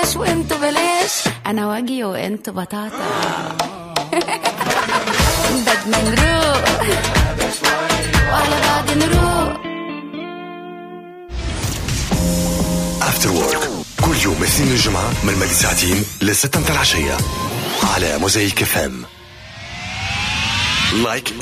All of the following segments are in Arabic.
وانتو بلاش انا واجي وانتو بطاطا بدنا نروح وعلى بعض نروح. After Work كل يوم اثنين الجمعة من 2:00 ل 6 العشية على موزايك FM. لايك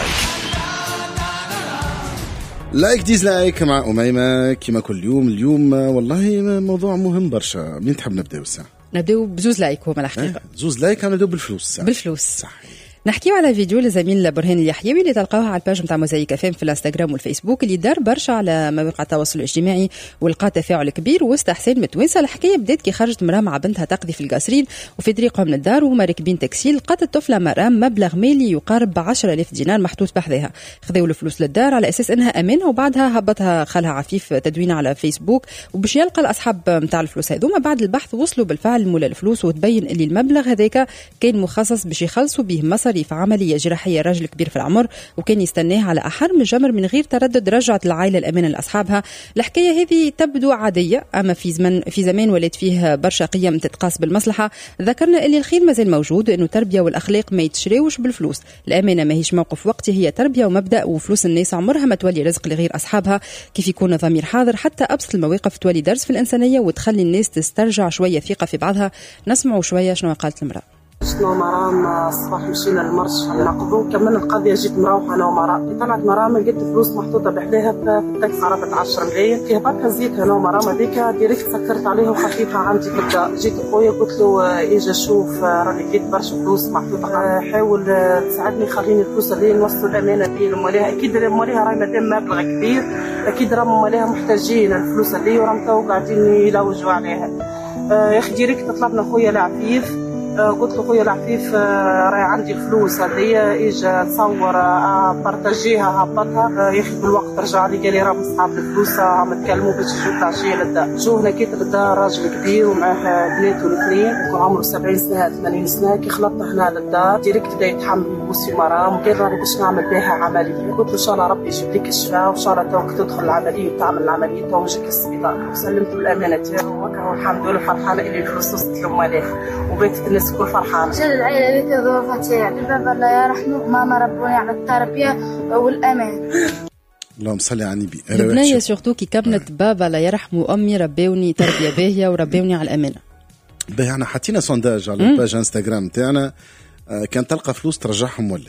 ديسلايك مع أميمة كما كل يوم. اليوم والله موضوع مهم برشا. مين تحب نبدأ الساعة؟ نبدأ بزوز لايك هو الحقيقة. زوز لايك نبدأ بالفلوس. بالفلوس صح. نحكيو على فيديو لزميل برهان اليحيوي اللي تلقاوها على الباج نتاع موزايك FM في الانستغرام والفيسبوك اللي دار برشا على مواقع التواصل الاجتماعي ولقى تفاعل كبير وسط حسين متوانسه. الحكايه بدات كي خرجت مراه مع بنتها تقضي في القصرين وفي طريقهم من الدار وهما راكبين تاكسي لقات الطفله مرام مبلغ مالي يقارب 10,000 دينار محطوط بحذاها. خذوا الفلوس للدار على اساس انها امانه وبعدها هبطها خالها عفيف تدوينه على فيسبوك وباش يلقى الاصحاب نتاع الفلوس هذوما. بعد البحث وصلوا بالفعل مولا الفلوس وتبين اللي المبلغ هذاك كان مخصص باش يخلصوا به مصاريف عمليه جراحيه راجل كبير في العمر وكان يستناه على احر من جمر من غير تردد. رجعت العائله الامانه لاصحابها. الحكايه هذه تبدو عاديه اما في زمان ولات فيه برشا قيم تتقاس بالمصلحه. ذكرنا اللي الخير مازال موجود انه التربيه والاخلاق ما يتشراوش بالفلوس. الامانه ماهيش موقف وقتي هي تربيه ومبدا وفلوس الناس عمرها ما تولي رزق لغير اصحابها. كيف يكون ضمير حاضر حتى ابسط المواقف تولي درس في الانسانيه وتخلي الناس تسترجع شويه ثقه في بعضها. نسمعوا شويه شنو قالت المراه. شنو مرام الصباح مشينا للمرش نقضوا كملنا القضيه. جيت مروحه انا ومرام طلعت مرام لقيت فلوس محطوطه بحذاها في التاكسي قرابه 10 ملايين. كي هبطها زيت انا ومرام هذيك ديريكت سكرت عليها وخفيفها عندي في الدار. جيت خويا قلت له اجا شوف راني لقيت برشا فلوس محطوطه حاول تساعدني خليني الفلوس اللي نوصلوا الامانه دي لموليها. اكيد موليها راهي مادام مبلغ كبير اكيد راهم موليها محتاجين الفلوس اللي وراهم تو قاعدين يلوجوا عليها. يا اخي ديريكت طلبنا خويا العفيف قلت له خويا العفيف راهي عندي الفلوس هذيا اجا تصور بارطاجيها هبطها. يا اخي بالوقت رجع لي قال لي راهم اصحاب الفلوس راهم تكلموا باش يجوا العشيه للدار. جو هنا كيت للدار راجل كبير ومعاه بناته الاثنين يكون عمره 70 سنه 80 سنه. كي خلطنا هنا للدار ديريكت بدا يتحمل يبوس في مرام وقال راني باش نعمل بها عمليه. قلت له ان شاء الله ربي يجيب لك الشفاء وان شاء الله توك تدخل العمليه وتعمل العمليه توجك السبيطار. وسلمت له الامانه تاعو وكا الحمد لله فرحانه اللي الفلوس وصلت له مالها وبيتت الناس كل فرحانه. جل العائله اللي تضوفتها البابا الله يرحمه ماما ربوني على التربيه والامان. اللهم صل على النبي. البنيه سورتو كي كبنت بابا الله يرحمه امي ربوني تربيه باهيه وربوني على الامانه. باهي احنا حطينا سونداج على الباج انستغرام تاعنا. كان تلقى فلوس ترجعهم ولا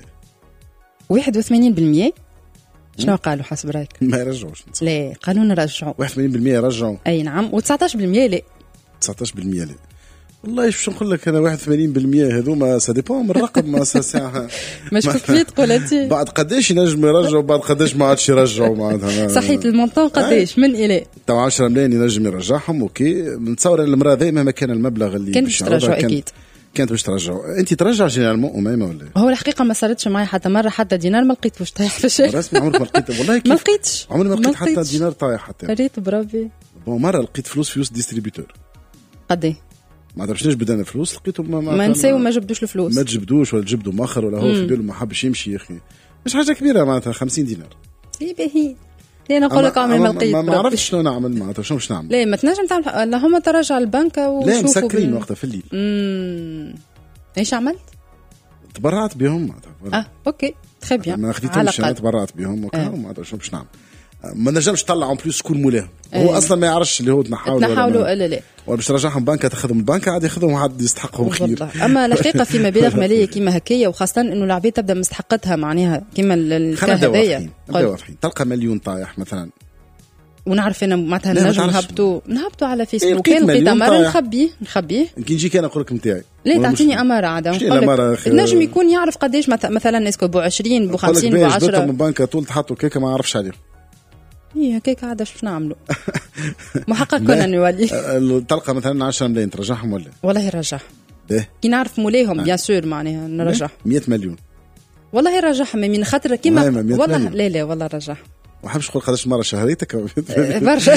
81%؟ شنو قالوا حسب رايك؟ ما يرجعوش. لا قالوا نرجعوا 81% يرجعوا. اي نعم و19% لا. 19% لا. والله باش نقول لك انا 81% هذوما سا ديبون من الرقم ما ساعه مش كيف تقول انت بعد قداش ينجم يرجعوا بعد قداش ما عادش يرجعوا معناتها صحيت المونطون قداش من الى تو 10 ملايين ينجم يرجعهم. اوكي نتصور المراه ذي مهما كان المبلغ اللي كانت باش ترجعوا اكيد كانت باش ترجعوا. انت ترجع جينيرالمون اميمه ولا؟ هو الحقيقه ما صارتش معي حتى مره حتى دينار ما لقيت واش طايح في الشارع رسمي. عمرك ما لقيت والله ما لقيتش عمري ما لقيت حتى دينار طايح حتى ريت برافي. بون مره لقيت فلوس في ديستريبيوتور. قد ما عرفش ليش بدنا فلوس لقيتهم ما نساو ما جبدوش الفلوس ما تجبدوش ولا تجبدوا مؤخر ولا هو في باله ما حبش يمشي يا اخي مش حاجه كبيره معناتها 50 دينار. اي باهي انا نقول لك اعمل ما لقيت ما عرفتش شنو نعمل معناتها شنو باش نعمل. لا ما تنجم تعمل اللهم ترجع البنك وشوفوا لا مسكرين وقتها في الليل. ايش عملت؟ تبرعت بهم معناتها. اوكي تخي بيان ما خديتهمش انا تبرعت بهم وكانوا معناتها شنو باش نعمل. ما نجمش طلع اون بليس شكون مولاهم هو اصلا ما يعرفش اللي هو تنحاولوا لا وباش ترجعهم بنكه تاخذهم البنكه عاد ياخذهم عاد يستحقهم خير. اما الحقيقه في مبالغ ماليه كيما هكايا وخاصه انه العباد تبدا مستحقتها معناها كيما الكهربائيه تلقى مليون طايح مثلا ونعرف انا معناتها نهبطوا على فيسبوك كان لقيت امر نخبيه كي نجيك انا نقول لك نتاعي لا تعطيني اماره عاد نجم يكون يعرف قداش مثلا اسكو بو 20 بو 50 بو 10 من بنكه طول تحطوا كيكه ما عرفش عليه. ايه هكاك عاد باش نعملوا محقق كنا نولي تلقى مثلا 10 ملايين ترجعهم ولا والله رجعهم كي نعرف مولاهم بيان سور معناها نرجعهم 100 مليون والله رجعهم من خاطر كيما والله لا والله رجعهم ما حبش نقول قداش مره شهريتك برشا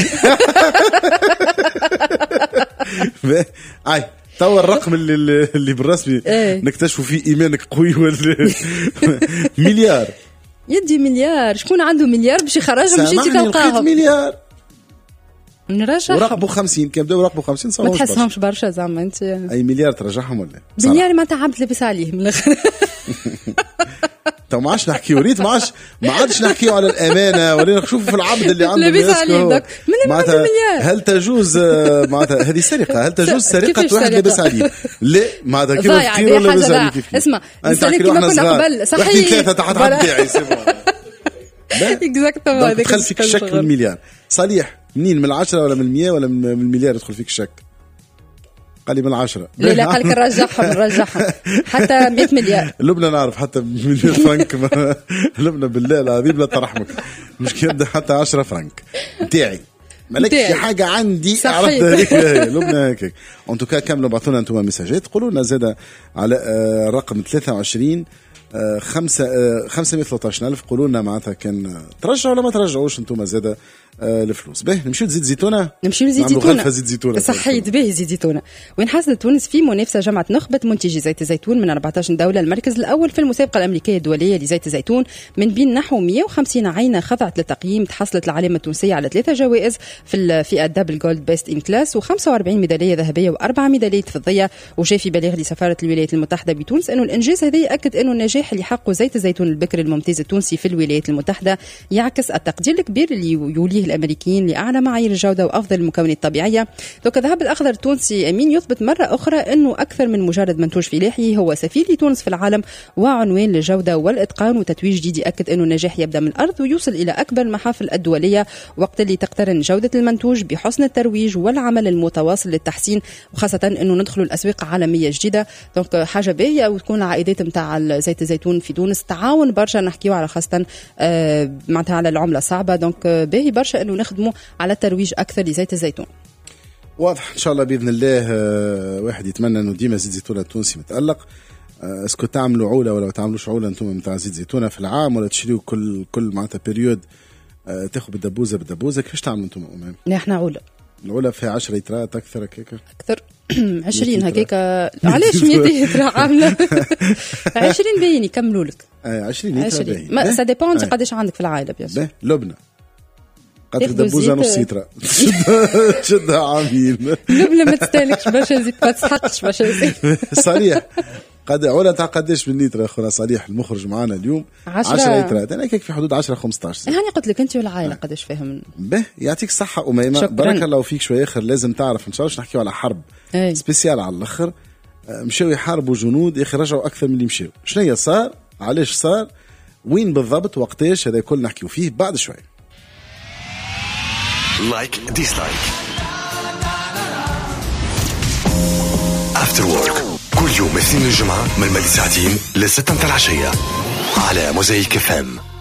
اي توا الرقم اللي بالرسمي نكتشفوا فيه ايمانك قوي ولا مليار يدي مليار شكون عنده مليار باش يخرجهم باش تلقاهم مليار نرجعهم ورقبوا 50 كان بداو يراقبوا 50 صاروا ما تحسهمش برشا زعما انت اي مليار ترجعهم ولا مليار ما تعبت لبس عليه من الاخر. تو ما عادش نحكيو ريت ما عادش نحكيو على الامانه ولا نشوفوا في العبد اللي عنده مليار. معناتها هل تجوز معناتها هذه سرقه؟ هل تجوز سرقه واحد لابس عليه؟ لا معناتها كيف تفكير ولا لابس عليه كيف اسمع نسالك كيما كنا قبل صحيح واحد ثلاثه تحت بتاعي اكزاكتومون دخل فيك الشك بالمليار. صالح منين من 10 ولا من 100 ولا من المليار يدخل فيك الشك؟ قال لي من 10. لا قال لك نرجعهم حتى 100 مليار. لبنى نعرف حتى مليار فرنك لبنى بالله العظيم لا ترحمك مش كده حتى 10 فرنك بتاعي مالك في حاجه عندي عرفت هيك لبنى هيك. ان توكا كملوا بعثوا لنا انتم مساجات قولوا لنا زاد على رقم 23 513,000 قولوا لنا معناتها كان ترجعوا ولا ما ترجعوش انتم زاد الفلوس. باهي نمشيو لزيت زيتونه. نمشيو لزيت زيتونه صحيت باهي زيت زيتونه. وين حصلت تونس في منافسه جمعت نخبه منتجي زيت الزيتون من 14 دوله المركز الاول في المسابقه الامريكيه الدوليه لزيت الزيتون من بين نحو 150 عينه خضعت للتقييم. تحصلت العلامه التونسيه على 3 جوائز في الفئه دبل جولد بيست ان كلاس و45 ميداليه ذهبيه و4 ميداليات فضيه. وجاء في بلاغ لسفاره الولايات المتحده بتونس انه الانجاز هذا ياكد انه النجاح اللي حققه زيت الزيتون البكري الممتاز التونسي في الولايات المتحده يعكس التقدير الكبير اللي يوليه الامريكيين لاعلى معايير الجوده وافضل المكونات الطبيعيه. دوك الذهب الاخضر التونسي امين يثبت مره اخرى انه اكثر من مجرد منتوج فلاحي هو سفير لتونس في العالم وعنوان للجوده والاتقان وتتويج جديد ياكد انه النجاح يبدا من الارض ويوصل الى اكبر المحافل الدوليه وقت اللي تقترن جوده المنتوج بحسن الترويج والعمل المتواصل للتحسين وخاصه انه ندخلوا الاسواق عالميه جديده. دونك حاجه باهيه وتكون العائدات نتاع زيت الزيتون في تونس تعاون برشا نحكيو على خاصه معناتها على العمله صعبه. دونك باهي برشا انه نخدموا على الترويج اكثر لزيت الزيتون. واضح ان شاء الله باذن الله. واحد يتمنى انه ديما زيت زيتون التونسي متالق. اسكو تعملوا عوله ولا ما تعملوش عوله انتم نتاع زيت زيتونه في العام ولا تشريوا كل معناتها بيريود تاخذ بالدبوزه كيفاش تعملوا انتم امام؟ احنا عوله العوله فيها 10 لترات اكثر اكثر 20 هكاكا. علاش 100 لتر عامله 20 باين يكملوا لك 20 لتر باين. ما سا ديبون انت قداش عندك في العائله بيان. لبنى قدر دبوزه نص لتر شدها عامين. لبنى ما تستاهلكش برشا زيت ما تستحقش برشا زيت. صريح قد علا تاع قداش من لتر اخونا صالح المخرج معنا اليوم 10 لترات. انا كيك في حدود 10 15. هاني قلت لك انت والعائله قداش فاهم. به يعطيك الصحه اميمه بارك الله فيك. شويه اخر لازم تعرف ان شاء الله نحكيو على حرب سبيسيال على الاخر. مشاو يحاربوا جنود يا اخي رجعوا اكثر من اللي مشاو. شنو صار علاش صار وين بالضبط وقتاش هذا كل نحكيو فيه بعد شويه. لايك ديسلايك افتر وورك كل يوم اثنين الجمعة من 2 ساعتين ل6 متاع العشية على موزايك FM.